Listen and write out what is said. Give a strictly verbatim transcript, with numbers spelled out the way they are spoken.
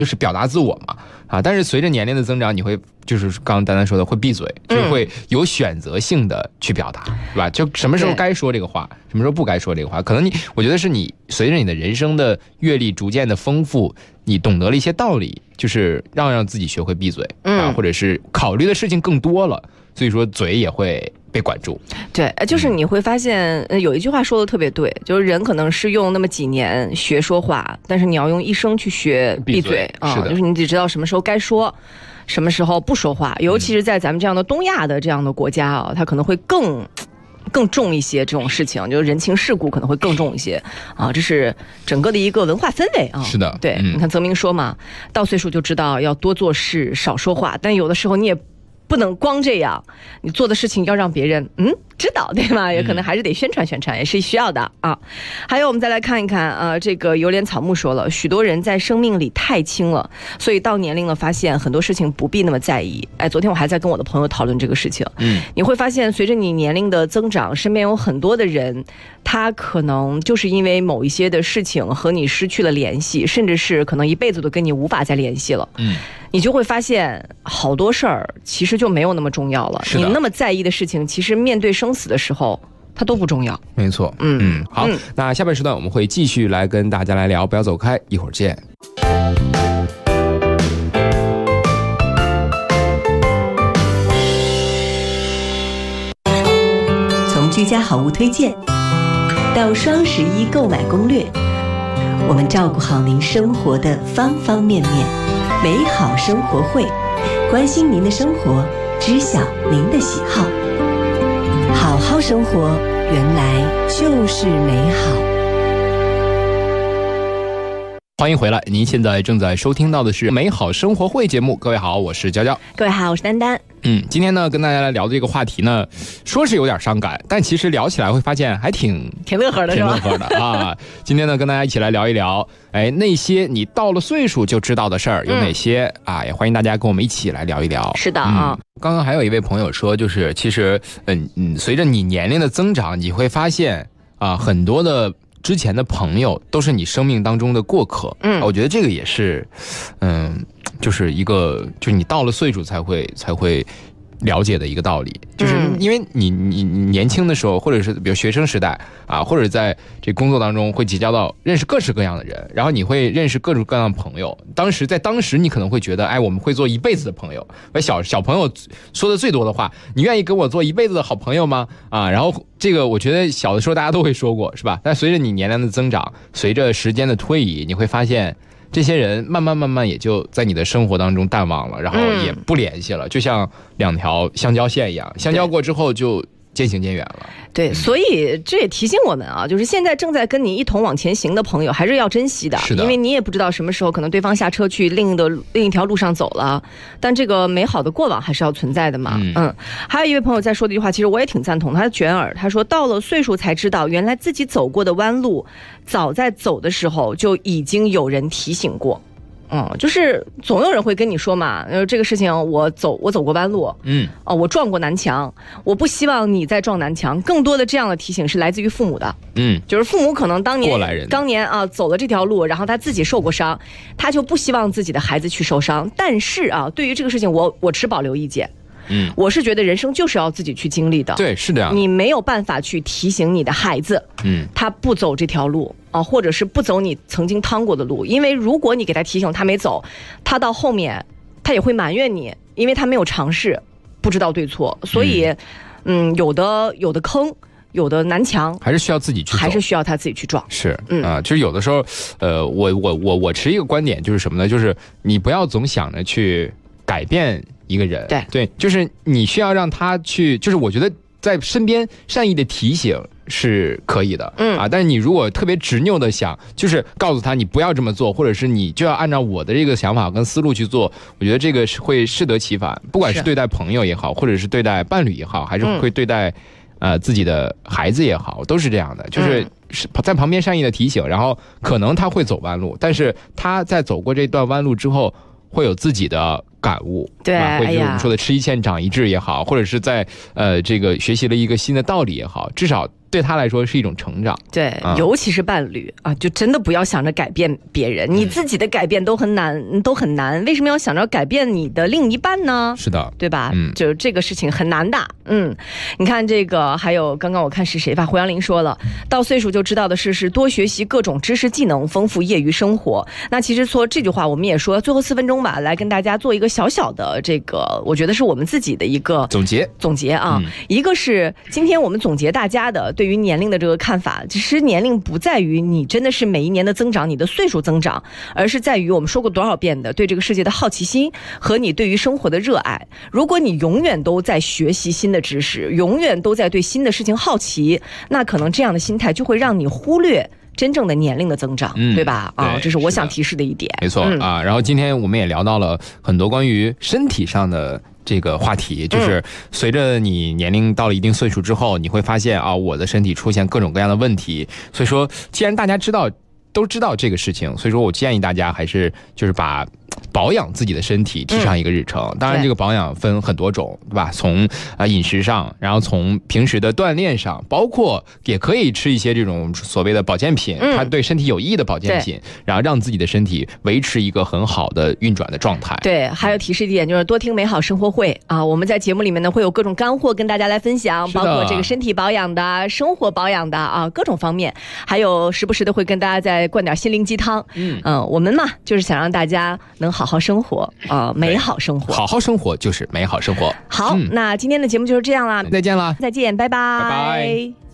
就是表达自我嘛，啊，但是随着年龄的增长，你会就是刚刚丹丹说的会闭嘴，就是会有选择性的去表达，对吧？就什么时候该说这个话，什么时候不该说这个话，可能你我觉得是你随着你的人生的阅历逐渐的丰富，你懂得了一些道理，就是让让自己学会闭嘴啊，或者是考虑的事情更多了，所以说嘴也会被管住。 对，就是你会发现有一句话说的特别对，就是人可能是用那么几年学说话，但是你要用一生去学闭嘴啊，就是你只知道什么时候该说，什么时候不说话，尤其是在咱们这样的东亚的这样的国家啊，它可能会更更重一些这种事情，就是人情世故可能会更重一些啊，这是整个的一个文化氛围啊。 是的， 对，嗯、你看泽明说嘛，到岁数就知道要多做事少说话，但有的时候你也不能光这样，你做的事情要让别人嗯知道，对吧？也可能还是得宣传宣传，也是需要的啊。还有我们再来看一看啊，这个榴莲草木说了，许多人在生命里太轻了，所以到年龄了发现很多事情不必那么在意。哎，昨天我还在跟我的朋友讨论这个事情，嗯，你会发现随着你年龄的增长，身边有很多的人，他可能就是因为某一些的事情和你失去了联系，甚至是可能一辈子都跟你无法再联系了，嗯。你就会发现好多事儿其实就没有那么重要了，你那么在意的事情其实面对生死的时候它都不重要。 没错，嗯嗯，好、嗯、那下半时段我们会继续来跟大家来聊，不要走开，一会儿见。 从居家好物推荐到双十一购买攻略，我们照顾好您生活的方方面面。美好生活会，关心您的生活，知晓您的喜好。好好生活，原来就是美好。 欢迎回来，您现在正在收听到的是美好生活会节目。各位好，我是娇娇。 各位好，我是丹丹。 嗯，今天呢跟大家来聊的这个话题呢，说是有点伤感，但其实聊起来会发现还挺挺乐呵的， 挺乐呵的啊。今天呢跟大家一起来聊一聊，哎，那些你到了岁数就知道的事儿有哪些、嗯、啊？也欢迎大家跟我们一起来聊一聊。 是的啊、 嗯，刚刚还有一位朋友说，就是其实嗯嗯，随着你年龄的增长，你会发现啊，很多的之前的朋友都是你生命当中的过客。嗯，我觉得这个也是，嗯，就是一个，就是你到了岁数才会才会了解的一个道理，就是因为你你你年轻的时候，或者是比如学生时代啊，或者在这工作当中会结交到认识各式各样的人，然后你会认识各种各样的朋友。当时在当时你可能会觉得，哎，我们会做一辈子的朋友。小小朋友说的最多的话，你愿意跟我做一辈子的好朋友吗？啊，然后这个我觉得小的时候大家都会说过，是吧？但随着你年龄的增长，随着时间的推移，你会发现这些人慢慢慢慢也就在你的生活当中淡忘了，然后也不联系了，嗯、就像两条相交线一样，相交过之后就渐行渐远了。 对，所以这也提醒我们啊，就是现在正在跟你一同往前行的朋友，还是要珍惜的。 是的， 因为你也不知道什么时候可能对方下车去另一的另一条路上走了，但这个美好的过往还是要存在的嘛。嗯，嗯还有一位朋友在说的一句话，其实我也挺赞同，他是卷耳，他说到了岁数才知道，原来自己走过的弯路，早在走的时候就已经有人提醒过。嗯，就是总有人会跟你说嘛，呃，这个事情我走我走过弯路，嗯，哦，我撞过南墙，我不希望你再撞南墙。更多的这样的提醒是来自于父母的，嗯，就是父母可能当年过来人当年啊走了这条路，然后他自己受过伤，他就不希望自己的孩子去受伤。但是啊，对于这个事情我我持保留意见。嗯，我是觉得人生就是要自己去经历的。 对，是这样。 你没有办法去提醒你的孩子，嗯，他不走这条路啊，或者是不走你曾经趟过的路，因为如果你给他提醒他没走，他到后面他也会埋怨你，因为他没有尝试，不知道对错。所以，嗯，嗯有的有的坑。有的南墙还是需要自己去走， 还是需要他自己去撞。 是，嗯啊，就是有的时候，呃，我我我我持一个观点，就是什么呢？就是你不要总想着去改变一个人， 对对，就是你需要让他去，就是我觉得在身边善意的提醒是可以的，嗯啊，但是你如果特别执拗的想，就是告诉他你不要这么做，或者是你就要按照我的这个想法跟思路去做，我觉得这个是会适得其反，不管是对待朋友也好，或者是对待伴侣也好，还是会对待。嗯呃，自己的孩子也好，都是这样的，就是在旁边善意的提醒，然后可能他会走弯路，但是他在走过这段弯路之后，会有自己的感悟， 对， 会就是我们说的吃一堑长一智也好，或者是在呃这个学习了一个新的道理也好，至少对他来说是一种成长。 对， 嗯、 尤其是伴侣啊，就真的不要想着改变别人，你自己的改变都很难，嗯、都很难，为什么要想着改变你的另一半呢？ 是的， 对吧？ 嗯， 就这个事情很难的。嗯，你看这个，还有刚刚我看是谁吧，胡杨林说了，到岁数就知道的事是多学习各种知识技能，丰富业余生活。那其实说这句话，我们也说最后四分钟吧，来跟大家做一个小小的这个，我觉得是我们自己的一个总结总结啊。嗯、一个是今天我们总结大家的对于年龄的这个看法，其实年龄不在于你真的是每一年的增长，你的岁数增长，而是在于我们说过多少遍的对这个世界的好奇心和你对于生活的热爱。如果你永远都在学习新的知识，永远都在对新的事情好奇，那可能这样的心态就会让你忽略真正的年龄的增长，嗯、对吧？啊，这是我想提示的一点。 没错、嗯、啊。然后今天我们也聊到了很多关于身体上的这个话题，就是随着你年龄到了一定岁数之后，你会发现啊，我的身体出现各种各样的问题。所以说，既然大家知道都知道这个事情，所以说我建议大家还是就是把保养自己的身体提上一个日程。嗯、当然这个保养分很多种，对吧？从啊饮食上，然后从平时的锻炼上，包括也可以吃一些这种所谓的保健品，嗯、它对身体有益的保健品，然后让自己的身体维持一个很好的运转的状态。 对，还有提示一点就是多听美好生活会啊，我们在节目里面呢会有各种干货跟大家来分享，包括这个身体保养的、生活保养的啊各种方面，还有时不时的会跟大家再灌点心灵鸡汤。嗯嗯、呃，我们嘛就是想让大家能好好生活啊、呃，美好生活， 好好生活就是美好生活。 好，嗯、那今天的节目就是这样啦， 再见啦， 再见，拜拜， 拜拜。